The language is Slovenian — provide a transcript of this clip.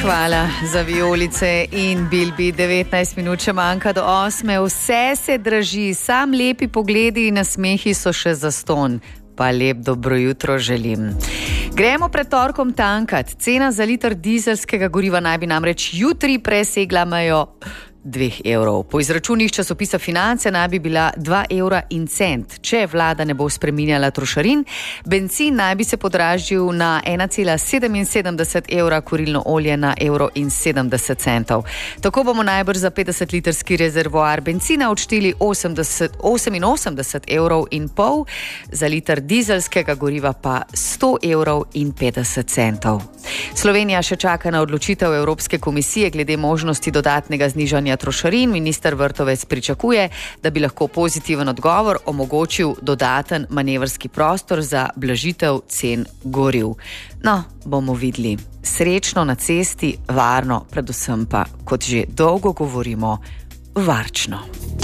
Hvala za vijolice in Bilbi. 19 minut še manjka do 8. Vse se draži, sam lepi pogledi in nasmehi so še zastonj. Pa lep dobro jutro želim. Gremo pred torkom tankat. Cena za liter dizelskega goriva naj bi namreč jutri presegla mejo 2 evrov. Po izračunih časopisa Finance naj bi bila 2 evra in cent. Če vlada ne bo spreminjala trošarin, bencin naj bi se podražil na 1,77 evra, kurilno olje na evro in 70 centov. Tako bomo najbrž za 50-litrski rezervoar bencina odšteli 88 evrov in pol, za liter dizelskega goriva pa 100 evrov in 50 centov. Slovenija še čaka na odločitev Evropske komisije glede možnosti dodatnega znižanja trošarin. Minister Vrtovec pričakuje, da bi lahko pozitiven odgovor omogočil dodaten manevrski prostor za blažitev cen goriv. No, bomo videli. Srečno na cesti, varno, predvsem pa, kot že dolgo govorimo, varčno.